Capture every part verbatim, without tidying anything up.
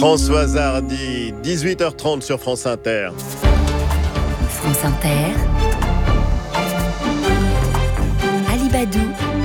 Françoise Hardy, dix-huit heures trente sur France Inter. France Inter. Alibadou.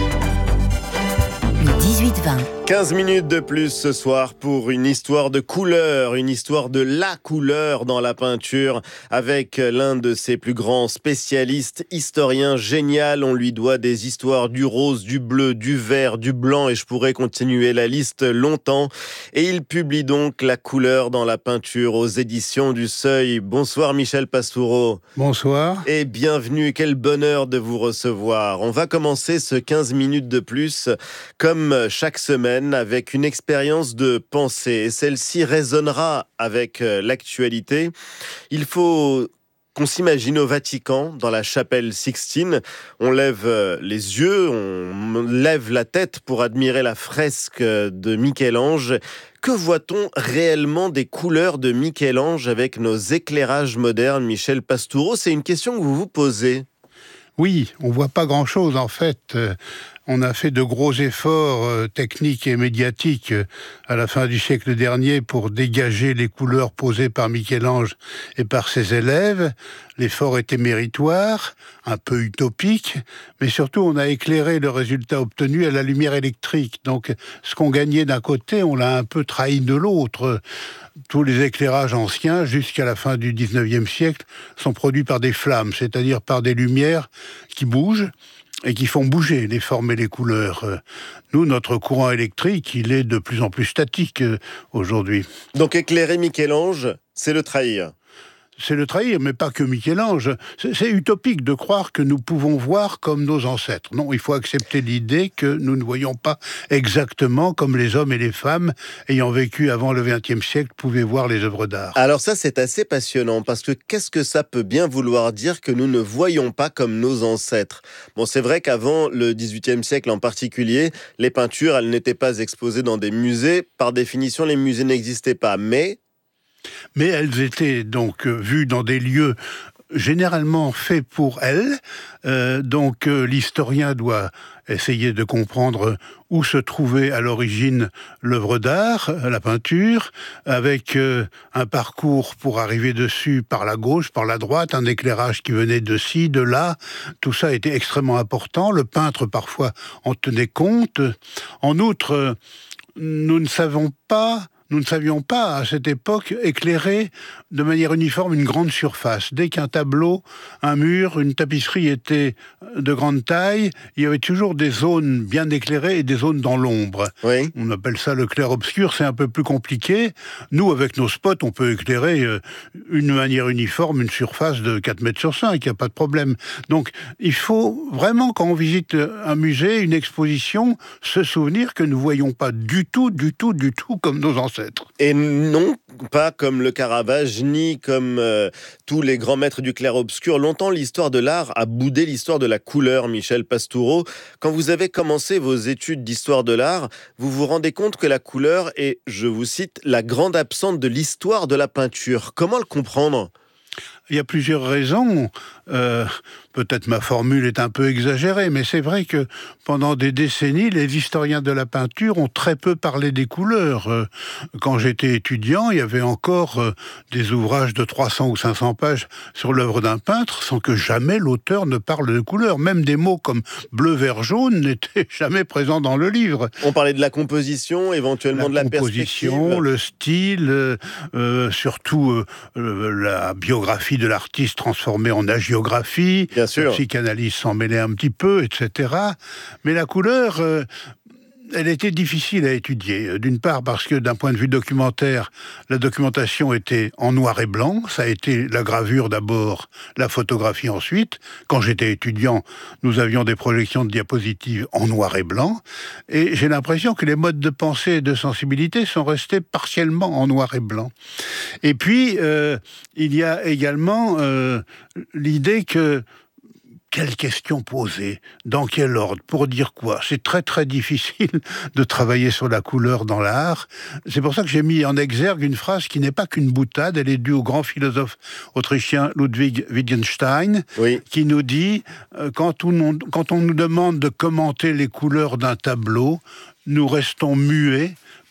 Le dix-huit vingt. quinze minutes de plus ce soir pour une histoire de couleur, une histoire de la couleur dans la peinture avec l'un de ses plus grands spécialistes, historien génial. On lui doit des histoires du rose, du bleu, du vert, du blanc et je pourrais continuer la liste longtemps. Et il publie donc La couleur dans la peinture aux éditions du Seuil. Bonsoir Michel Pastoureau. Bonsoir. Et bienvenue, quel bonheur de vous recevoir. On va commencer ce quinze minutes de plus comme chaque semaine avec une expérience de pensée et celle-ci résonnera avec l'actualité. Il faut qu'on s'imagine au Vatican, dans la chapelle Sixtine. On lève les yeux, on lève la tête pour admirer la fresque de Michel-Ange. Que voit-on réellement des couleurs de Michel-Ange avec nos éclairages modernes, Michel Pastoureau? C'est une question que vous vous posez. Oui, on voit pas grand-chose en fait. Euh, on a fait de gros efforts euh, techniques et médiatiques euh, à la fin du siècle dernier pour dégager les couleurs posées par Michel-Ange et par ses élèves. L'effort était méritoire, un peu utopique, mais surtout on a éclairé le résultat obtenu à la lumière électrique. Donc ce qu'on gagnait d'un côté, on l'a un peu trahi de l'autre. Tous les éclairages anciens, jusqu'à la fin du dix-neuvième siècle, sont produits par des flammes, c'est-à-dire par des lumières qui bougent et qui font bouger les formes et les couleurs. Nous, notre courant électrique, il est de plus en plus statique aujourd'hui. Donc éclairer Michel-Ange, c'est le trahir. C'est le trahir, mais pas que Michel-Ange. C'est, c'est utopique de croire que nous pouvons voir comme nos ancêtres. Non, il faut accepter l'idée que nous ne voyons pas exactement comme les hommes et les femmes ayant vécu avant le vingtième siècle pouvaient voir les œuvres d'art. Alors ça, c'est assez passionnant, parce que qu'est-ce que ça peut bien vouloir dire que nous ne voyons pas comme nos ancêtres? Bon, c'est vrai qu'avant le dix-huitième siècle en particulier, les peintures, elles n'étaient pas exposées dans des musées. Par définition, les musées n'existaient pas, mais... Mais elles étaient donc euh, vues dans des lieux généralement faits pour elles. Euh, donc euh, l'historien doit essayer de comprendre où se trouvait à l'origine l'œuvre d'art, la peinture, avec euh, un parcours pour arriver dessus par la gauche, par la droite, un éclairage qui venait de ci, de là. Tout ça était extrêmement important. Le peintre parfois en tenait compte. En outre, euh, nous ne savons pas... Nous ne savions pas, à cette époque, éclairer de manière uniforme une grande surface. Dès qu'un tableau, un mur, une tapisserie était de grande taille, il y avait toujours des zones bien éclairées et des zones dans l'ombre. Oui. On appelle ça le clair-obscur, c'est un peu plus compliqué. Nous, avec nos spots, on peut éclairer une manière uniforme, une surface de quatre mètres sur cinq, il n'y a pas de problème. Donc, il faut vraiment, quand on visite un musée, une exposition, se souvenir que nous ne voyons pas du tout, du tout, du tout comme nos ancêtres. Et non pas comme le Caravage, ni comme euh, tous les grands maîtres du clair-obscur. Longtemps, l'histoire de l'art a boudé l'histoire de la couleur, Michel Pastoureau. Quand vous avez commencé vos études d'histoire de l'art, vous vous rendez compte que la couleur est, je vous cite, la grande absente de l'histoire de la peinture. Comment le comprendre ? Il y a plusieurs raisons. Euh, peut-être ma formule est un peu exagérée, mais c'est vrai que pendant des décennies, les historiens de la peinture ont très peu parlé des couleurs. Euh, quand j'étais étudiant, il y avait encore euh, des ouvrages de trois cents ou cinq cents pages sur l'œuvre d'un peintre, sans que jamais l'auteur ne parle de couleurs. Même des mots comme bleu, vert, jaune n'étaient jamais présents dans le livre. On parlait de la composition, éventuellement la de la composition, perspective. le style, euh, euh, surtout euh, euh, la biographie de l'artiste transformée en hagiographie, Bien sûr. La psychanalyse s'en mêlait un petit peu, et cetera. Mais la couleur, euh, elle était difficile à étudier. D'une part parce que d'un point de vue documentaire, la documentation était en noir et blanc. Ça a été la gravure d'abord, la photographie ensuite. Quand j'étais étudiant, nous avions des projections de diapositives en noir et blanc. Et j'ai l'impression que les modes de pensée et de sensibilité sont restés partiellement en noir et blanc. Et puis, euh, il y a également euh, l'idée que quelle question poser? Dans quel ordre? Pour dire quoi? C'est très très difficile de travailler sur la couleur dans l'art. C'est pour ça que j'ai mis en exergue une phrase qui n'est pas qu'une boutade. Elle est due au grand philosophe autrichien Ludwig Wittgenstein, oui. qui nous dit euh, quand, on, quand on nous demande de commenter les couleurs d'un tableau, nous restons muets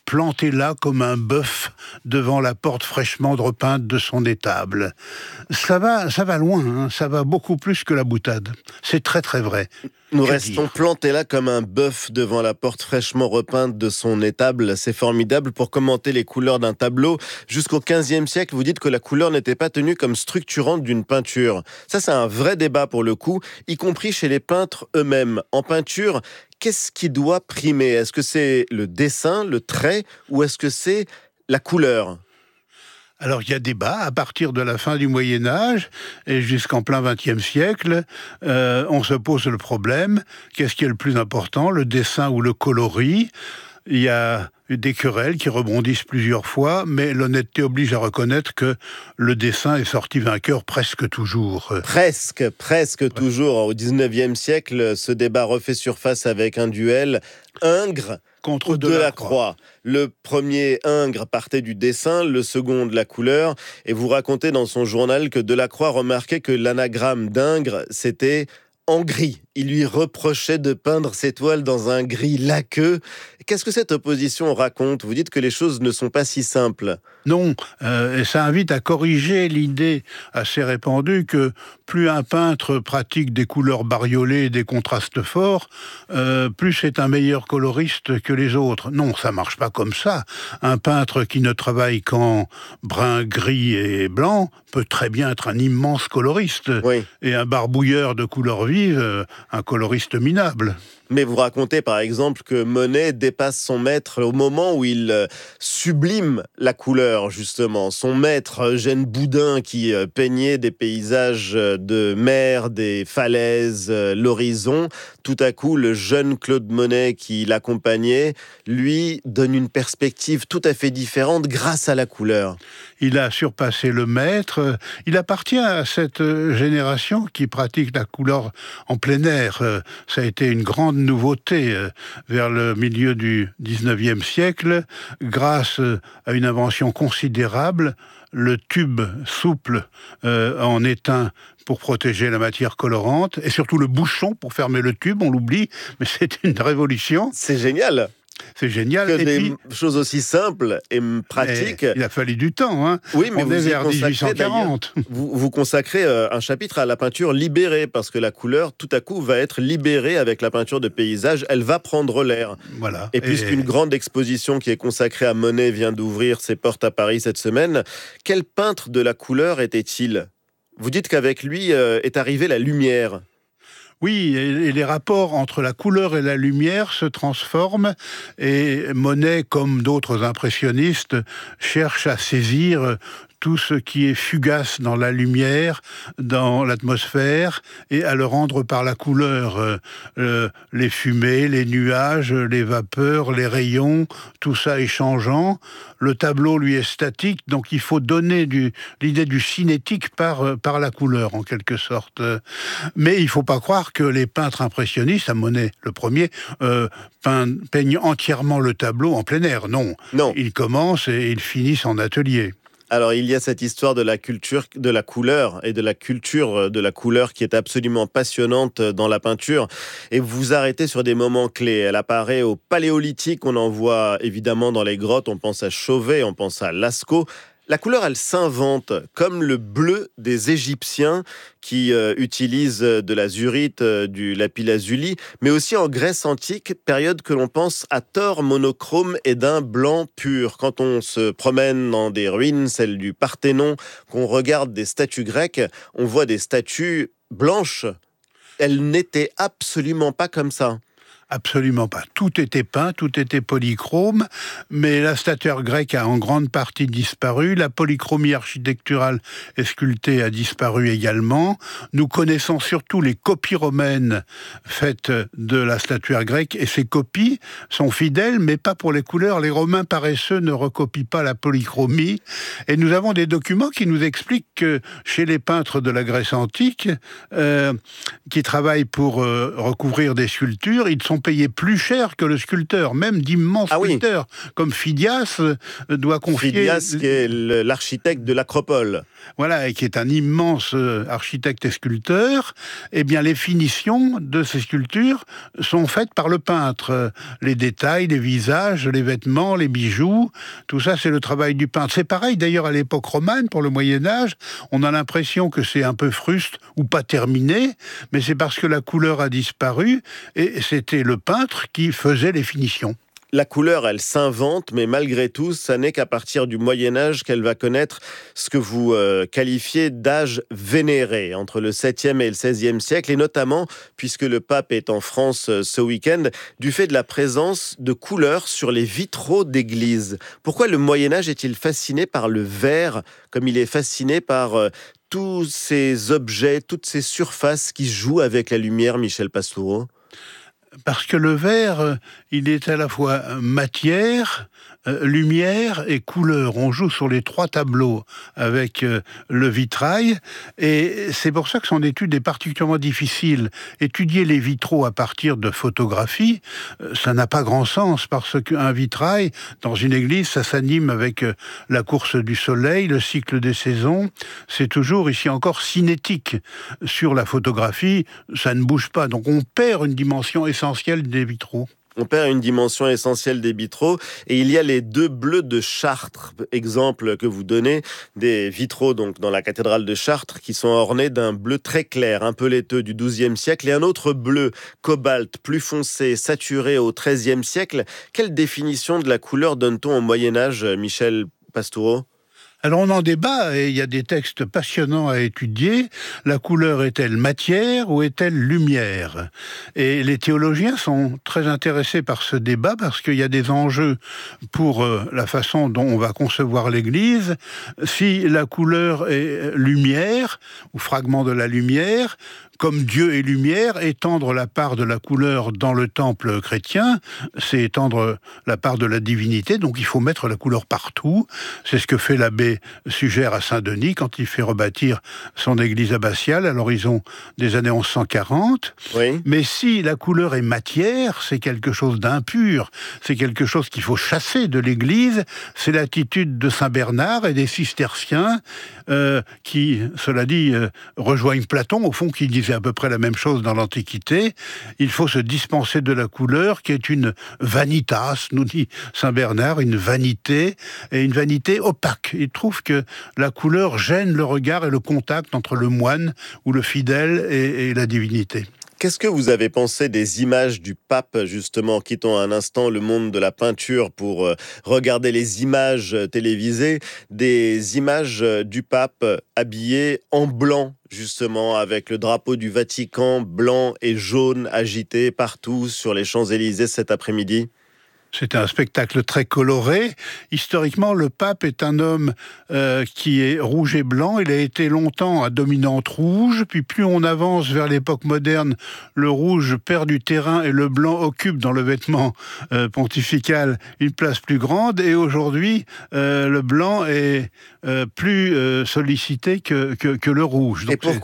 planté là comme un bœuf devant la porte fraîchement repeinte de son étable. Ça va, ça va loin, hein, ça va beaucoup plus que la boutade. C'est très très vrai. Nous Que restons dire plantés là comme un bœuf devant la porte fraîchement repeinte de son étable. C'est formidable pour commenter les couleurs d'un tableau. Jusqu'au quinzième siècle, vous dites que la couleur n'était pas tenue comme structurante d'une peinture. Ça, c'est un vrai débat pour le coup, y compris chez les peintres eux-mêmes. En peinture, qu'est-ce qui doit primer ? Est-ce que c'est le dessin, le trait, ou est-ce que c'est la couleur ? Alors il y a débat, à partir de la fin du Moyen-Âge et jusqu'en plein vingtième siècle, euh, on se pose le problème, qu'est-ce qui est le plus important, le dessin ou le coloris ? Il y a des querelles qui rebondissent plusieurs fois, mais l'honnêteté oblige à reconnaître que le dessin est sorti vainqueur presque toujours. Presque, presque ouais. toujours. Au dix-neuvième siècle, ce débat refait surface avec un duel Ingres contre Delacroix. Le premier Ingres partait du dessin, le second de la couleur, et vous racontez dans son journal que Delacroix remarquait que l'anagramme d'Ingres, c'était en gris. Il lui reprochait de peindre ses toiles dans un gris laqueux. Qu'est-ce que cette opposition raconte ? Vous dites que les choses ne sont pas si simples. Non, euh, et ça invite à corriger l'idée assez répandue que plus un peintre pratique des couleurs bariolées et des contrastes forts, euh, plus c'est un meilleur coloriste que les autres. Non, ça marche pas comme ça. Un peintre qui ne travaille qu'en brun, gris et blanc peut très bien être un immense coloriste. Oui. Et un barbouilleur de couleurs vives, euh, un coloriste minable. Mais vous racontez par exemple que Monet dépasse son maître au moment où il euh, sublime la couleur, justement. Son maître, Eugène Boudin, qui euh, peignait des paysages de mer, des falaises, euh, l'horizon. Tout à coup, le jeune Claude Monet qui l'accompagnait, lui, donne une perspective tout à fait différente grâce à la couleur. Il a surpassé le maître. Il appartient à cette génération qui pratique la couleur en plein air. Ça a été une grande nouveauté vers le milieu du dix-neuvième siècle, grâce à une invention considérable, le tube souple euh, en étain pour protéger la matière colorante, et surtout le bouchon pour fermer le tube, on l'oublie, mais c'est une révolution. C'est génial. C'est génial. Que et des puis, choses aussi simples et pratiques. Il a fallu du temps, hein. Oui, mais on vous est y vers consacrez, dix-huit cent quarante. Vous, vous consacrez euh, un chapitre à la peinture libérée, parce que la couleur, tout à coup, va être libérée avec la peinture de paysage. Elle va prendre l'air. Voilà. Et puisqu'une et... grande exposition qui est consacrée à Monet vient d'ouvrir ses portes à Paris cette semaine, quel peintre de la couleur était-il ? Vous dites qu'avec lui euh, est arrivée la lumière. Oui, et les rapports entre la couleur et la lumière se transforment, et Monet, comme d'autres impressionnistes, cherche à saisir tout ce qui est fugace dans la lumière, dans l'atmosphère, et à le rendre par la couleur. Euh, euh, les fumées, les nuages, les vapeurs, les rayons, tout ça est changeant. Le tableau, lui, est statique, donc il faut donner du, l'idée du cinétique par, par la couleur, en quelque sorte. Mais il ne faut pas croire que les peintres impressionnistes, à Monet le premier, euh, peignent, peignent entièrement le tableau en plein air. Non. Non. Ils commencent et ils finissent en atelier. Alors, il y a cette histoire de la culture, de la couleur et de la culture de la couleur qui est absolument passionnante dans la peinture. Et vous vous arrêtez sur des moments clés. Elle apparaît au Paléolithique, on en voit évidemment dans les grottes, on pense à Chauvet, on pense à Lascaux. La couleur, elle s'invente, comme le bleu des Égyptiens qui euh, utilisent de l'azurite, euh, du lapis-lazuli, mais aussi en Grèce antique, période que l'on pense à tort monochrome et d'un blanc pur. Quand on se promène dans des ruines, celles du Parthénon, qu'on regarde des statues grecques, on voit des statues blanches. Elles n'étaient absolument pas comme ça. Absolument pas. Tout était peint, tout était polychrome, mais la statuaire grecque a en grande partie disparu, la polychromie architecturale et sculptée a disparu également. Nous connaissons surtout les copies romaines faites de la statuaire grecque, et ces copies sont fidèles, mais pas pour les couleurs. Les Romains paresseux ne recopient pas la polychromie, et nous avons des documents qui nous expliquent que chez les peintres de la Grèce antique, euh, qui travaillent pour euh, recouvrir des sculptures, ils sont sont payés plus cher que le sculpteur, même d'immenses ah, sculpteurs, oui. comme Phidias euh, doit confier... Phidias, qui est l'architecte de l'Acropole. Voilà, et qui est un immense euh, architecte et sculpteur. Eh bien, les finitions de ces sculptures sont faites par le peintre. Les détails, les visages, les vêtements, les bijoux, tout ça, c'est le travail du peintre. C'est pareil, d'ailleurs, à l'époque romane, pour le Moyen-Âge, on a l'impression que c'est un peu fruste ou pas terminé, mais c'est parce que la couleur a disparu, et c'était le peintre qui faisait les finitions. La couleur, elle s'invente, mais malgré tout, ça n'est qu'à partir du Moyen-Âge qu'elle va connaître ce que vous euh, qualifiez d'âge vénéré, entre le septième et le seizième siècle, et notamment, puisque le pape est en France euh, ce week-end, du fait de la présence de couleurs sur les vitraux d'église. Pourquoi le Moyen-Âge est-il fasciné par le vert, comme il est fasciné par euh, tous ces objets, toutes ces surfaces qui jouent avec la lumière, Michel Pastoureau ? Parce que le vert, il est à la fois matière, euh, lumière et couleur. On joue sur les trois tableaux avec euh, le vitrail, et c'est pour ça que son étude est particulièrement difficile. Étudier les vitraux à partir de photographies, euh, ça n'a pas grand sens, parce qu'un vitrail, dans une église, ça s'anime avec euh, la course du soleil, le cycle des saisons. C'est toujours, ici encore, cinétique. Sur la photographie, ça ne bouge pas. Donc on perd une dimension essentielle des vitraux. On perd une dimension essentielle des vitraux, et il y a les deux bleus de Chartres, exemple que vous donnez, des vitraux donc dans la cathédrale de Chartres qui sont ornés d'un bleu très clair, un peu laiteux du douzième siècle, et un autre bleu cobalt plus foncé, saturé au treizième siècle. Quelle définition de la couleur donne-t-on au Moyen-Âge, Michel Pastoureau ? Alors on en débat, et il y a des textes passionnants à étudier. La couleur est-elle matière ou est-elle lumière ? Et les théologiens sont très intéressés par ce débat, parce qu'il y a des enjeux pour euh, la façon dont on va concevoir l'Église. Si la couleur est lumière, ou fragment de la lumière, comme Dieu est lumière, étendre la part de la couleur dans le temple chrétien, c'est étendre la part de la divinité, donc il faut mettre la couleur partout. C'est ce que fait l'abbé Sugère à Saint-Denis quand il fait rebâtir son église abbatiale à l'horizon des années onze cent quarante. Oui. Mais si la couleur est matière, c'est quelque chose d'impur, c'est quelque chose qu'il faut chasser de l'église. C'est l'attitude de Saint Bernard et des cisterciens euh, qui, cela dit, euh, rejoignent Platon, au fond, qui disent c'est à peu près la même chose dans l'Antiquité. Il faut se dispenser de la couleur qui est une vanitas, nous dit Saint Bernard, une vanité, et une vanité opaque. Il trouve que la couleur gêne le regard et le contact entre le moine ou le fidèle et, et la divinité. Qu'est-ce que vous avez pensé des images du pape, justement, quittons un instant le monde de la peinture pour regarder les images télévisées, des images du pape habillé en blanc, justement, avec le drapeau du Vatican blanc et jaune agité partout sur les Champs-Élysées cet après-midi ? C'est un spectacle très coloré. Historiquement, le pape est un homme euh, qui est rouge et blanc. Il a été longtemps à dominante rouge, puis plus on avance vers l'époque moderne, le rouge perd du terrain et le blanc occupe dans le vêtement euh, pontifical une place plus grande. Et aujourd'hui, euh, le blanc est euh, plus euh, sollicité que, que, que le rouge. Donc, et pourquoi ?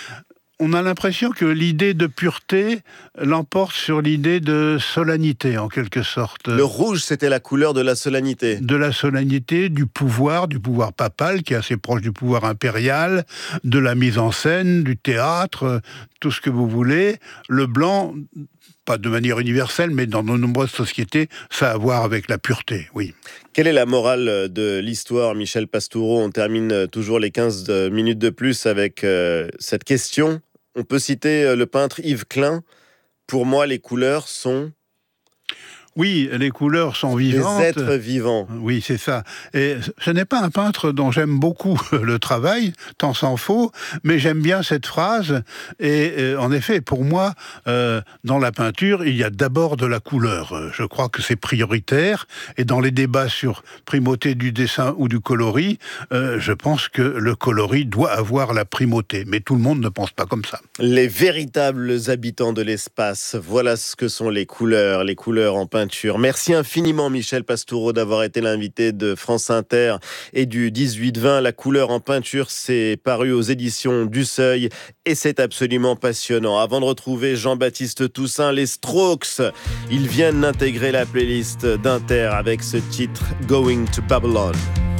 On a l'impression que l'idée de pureté l'emporte sur l'idée de solennité, en quelque sorte. Le rouge, c'était la couleur de la solennité. De la solennité, du pouvoir, du pouvoir papal, qui est assez proche du pouvoir impérial, de la mise en scène, du théâtre, tout ce que vous voulez. Le blanc, pas de manière universelle, mais dans de nombreuses sociétés, ça a à voir avec la pureté, oui. Quelle est la morale de l'histoire, Michel Pastoureau ? On termine toujours les quinze minutes de plus avec euh, cette question. On peut citer le peintre Yves Klein. Pour moi, les couleurs sont... Oui, les couleurs sont vivantes. Des êtres vivants. Oui, c'est ça. Et ce n'est pas un peintre dont j'aime beaucoup le travail, tant s'en faut, mais j'aime bien cette phrase. Et euh, en effet, pour moi, euh, dans la peinture, il y a d'abord de la couleur. Je crois que c'est prioritaire. Et dans les débats sur primauté du dessin ou du coloris, euh, je pense que le coloris doit avoir la primauté. Mais tout le monde ne pense pas comme ça. Les véritables habitants de l'espace, voilà ce que sont les couleurs. Les couleurs en peinture peinture. Merci infiniment Michel Pastoureau d'avoir été l'invité de France Inter et du dix-huit vingt. La couleur en peinture, c'est paru aux éditions du Seuil et c'est absolument passionnant. Avant de retrouver Jean-Baptiste Toussaint, les Strokes, ils viennent d'intégrer la playlist d'Inter avec ce titre Going to Babylon.